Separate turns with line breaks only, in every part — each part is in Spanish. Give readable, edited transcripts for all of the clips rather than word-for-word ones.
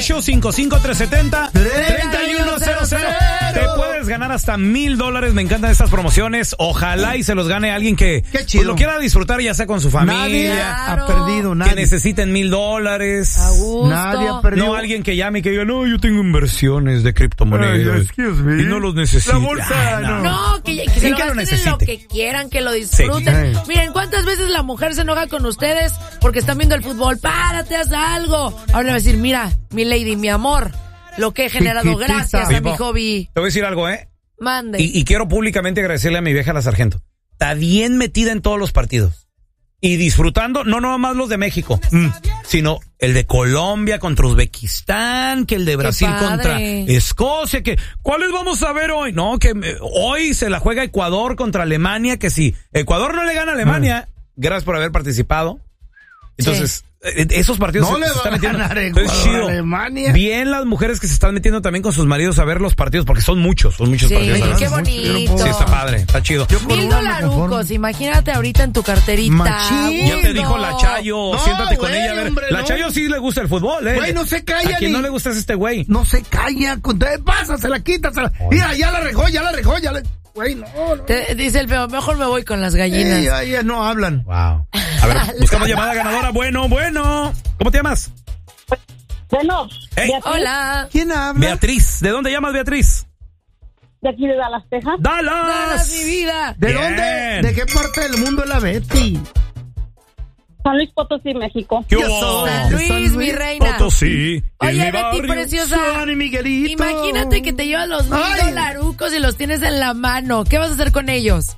1-855-370-3100. Te puedes ganar hasta $1,000. Me encantan estas promociones. Ojalá y se los gane alguien que pues, lo quiera disfrutar, ya sea con su familia.
Nadie ha perdido, nadie.
Que necesiten $1,000.
A gusto.
Nadie ha perdido.
No alguien que llame y que diga, no, yo tengo inversiones de criptomonedas y no los necesito.
La bolsa,
No, que se lo gasten en lo que quieran, que lo disfruten.
Sí.
Miren, ¿cuántas veces la mujer se enoja con ustedes porque están viendo el fútbol? Párate, haz algo. Ahora le va a decir, mira, mi lady, mi amor, lo que he generado
Chiquitita.
gracias a mi hobby.
Te voy a decir algo,
Mande.
Y quiero públicamente agradecerle a mi vieja, la sargento. Está bien metida en todos los partidos. Y disfrutando, no más los de México, sino el de Colombia contra Uzbekistán, que el de Brasil contra Escocia, que ¿cuáles vamos a ver hoy? No, que hoy se la juega Ecuador contra Alemania, que si Ecuador no le gana a Alemania, gracias por haber participado. Entonces, esos partidos
no
se
le
están
van a
metiendo.
ganar
Entonces,
Ecuador a Alemania.
Bien las mujeres que se están metiendo también con sus maridos a ver los partidos, porque son muchos partidos.
Qué bonito.
Sí, está padre, está chido.
$1,000, imagínate ahorita en tu carterita.
Machín.
Ya te dijo la Chayo, siéntate con ella a ver.
Hombre,
la Chayo sí le gusta el fútbol,
Güey, no se calla.
A quien no le gusta es este güey.
No se calla. Pásasela, quítasela. Mira, ya la regó. Güey, no.
Te dice el feo, mejor me voy con las gallinas.
Ya no hablan.
Wow. A ver, buscamos llamada ganadora. Bueno. ¿Cómo te llamas?
Bueno,
Hey.
Hola.
¿Quién habla?
Beatriz. ¿De dónde llamas, Beatriz?
de aquí de Dallas, Texas.
¡Dallas!
Mi vida.
¿De
Bien.
dónde? ¿De qué parte del mundo es la Betty?
San Luis Potosí, México.
¿Qué
Yo
hubo?
soy
San Luis, mi reina.
Potosí.
Oye,
en mi
Betty
barrio.
preciosa.
San Miguelito.
Imagínate que te llevas los
Ay.
$1,000 y los tienes en la mano. ¿Qué vas a hacer con ellos?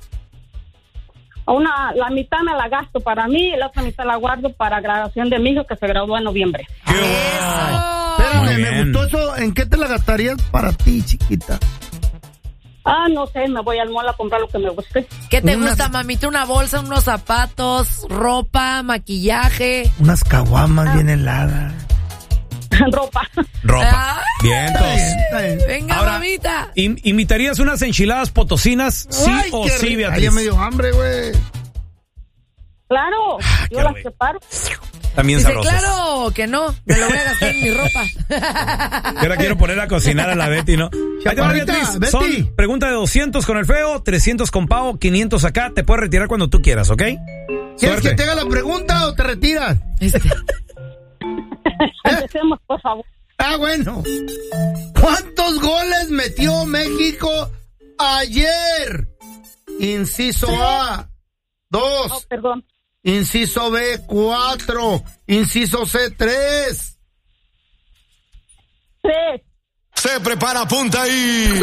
La mitad me la gasto para mí y la otra mitad la guardo para graduación de mi hijo que se graduó en noviembre.
¡Qué
¡Eso!
Espérame,
Muy
me
bien.
gustó eso. ¿En qué te la gastarías para ti, chiquita?
No sé, me voy al mall a comprar lo que me guste.
¿Qué te
Unas-
gusta, mamita? ¿Una bolsa, unos zapatos, ropa, maquillaje?
Unas caguamas bien heladas.
Ropa.
Ropa.
Ay.
Vientos.
Está bien.
Venga,
Ahora,
mamita.
¿Imitarías unas enchiladas potosinas? ¿Sí
Ay,
o
qué
sí,
rico.
Beatriz?
Ay, ya me dio hambre, güey.
Claro,
qué
yo las
rico.
preparo.
También
Dice,
sabrosas.
claro que no. Me lo voy a gastar en mi ropa.
Yo ahora quiero poner a cocinar a la Betty, ¿no? Ahí te va,
Chaparrita,
Beatriz.
Betty.
Son pregunta de 200 con el feo, 300 con Pau, 500 acá. Te puedes retirar cuando tú quieras, ¿ok?
¿Quieres
Suerte.
que te haga la pregunta o te retiras?
Empecemos, por favor.
Bueno. ¿Cuántos goles metió México ayer? Inciso A, 2.
Perdón.
Inciso B, 4. Inciso C, 3.
3.
Se prepara, punta y...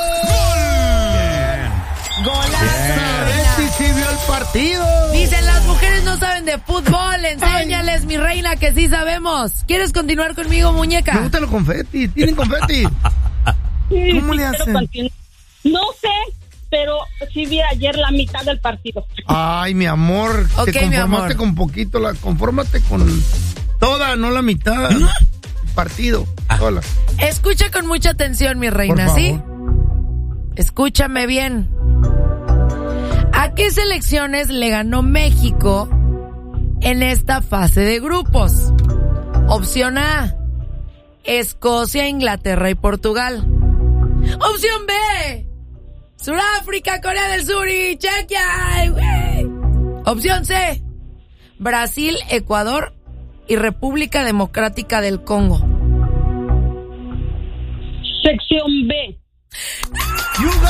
Betty sí vio el partido.
Dicen, las mujeres no saben de fútbol. Enséñales, mi reina, que sí sabemos. ¿Quieres continuar conmigo,
Me
muñeca?
gustan los confetis. ¿Tienen confetis? ¿Cómo le hacen?
No sé, pero sí vi ayer la mitad del partido.
Ay, mi amor.
Ok,
te
mi
conformaste
amor.
con poquito. Confórmate con toda, no la mitad. Partido. Sola.
Escucha con mucha atención, mi reina,
Por
¿sí?
favor.
Escúchame bien. ¿A qué selecciones le ganó México en esta fase de grupos? Opción A, Escocia, Inglaterra y Portugal. Opción B, Sudáfrica, Corea del Sur y Chequia. Ay, güey. Opción C, Brasil, Ecuador y República Democrática del Congo.
Sección B.
You got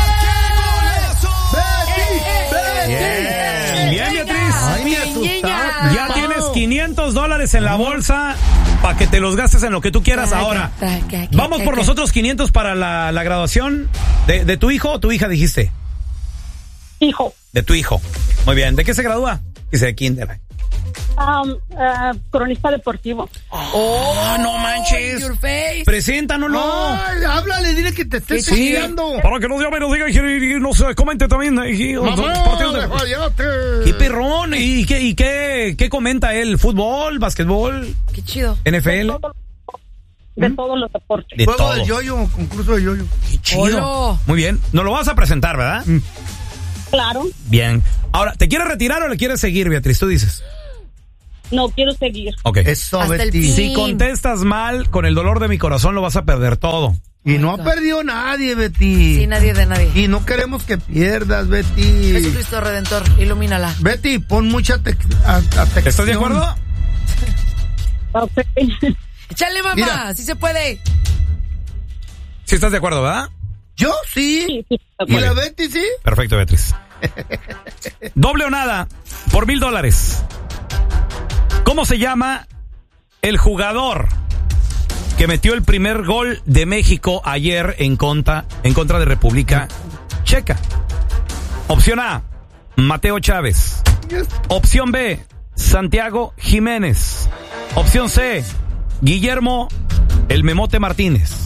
it.
Bien, bien, Beatriz.
Ay, me asustaste.
Ya tienes $500 en la bolsa para que te los gastes en lo que tú quieras ahora. Vamos por los otros 500 para la graduación de tu hijo o tu hija, dijiste.
Hijo.
De tu hijo. Muy bien. ¿De qué se gradúa? Dice de kinder.
Cronista deportivo.
¡Oh, no manches!
Your face.
Preséntanoslo.
Ay, háblale, dile que te estés
Sí,
estudiando.
para que nos llame y nos diga y nos comente también.
Mamá, fallate.
¡Qué perrón! ¿Y qué comenta él? ¿Fútbol? ¿Básquetbol?
Qué chido.
¿NFL?
De todos los deportes.
De
Juego
todo.
del yoyo, concurso de yoyo.
¡Qué chido!
Hola.
Muy bien. Nos lo vas a presentar, ¿verdad?
Claro.
Bien. Ahora, ¿te quieres retirar o le quieres seguir, Beatriz? Tú dices.
no quiero seguir.
Ok.
Eso,
Hasta el
Betty.
fin.
Si contestas mal, con el dolor de mi corazón lo vas a perder todo.
Y no ha perdido nadie, Betty.
Sí, nadie de nadie.
Y no queremos que pierdas, Betty.
Jesucristo Redentor, ilumínala.
Betty, pon mucha atención.
¿Estás de acuerdo?
Ok.
Échale, mamá,
Mira.
sí se puede.
Sí estás de acuerdo, ¿verdad?
Yo sí.
Sí, sí,
¿Y
Muy
la
bien.
Betty sí?
Perfecto, Beatriz. Doble o nada por $1,000. ¿Cómo se llama el jugador que metió el primer gol de México ayer en contra de República Checa? Opción A, Mateo Chávez. Opción B, Santiago Jiménez. Opción C, Guillermo El Memote Martínez.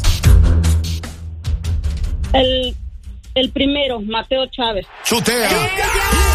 El primero, Mateo Chávez.
Chutea.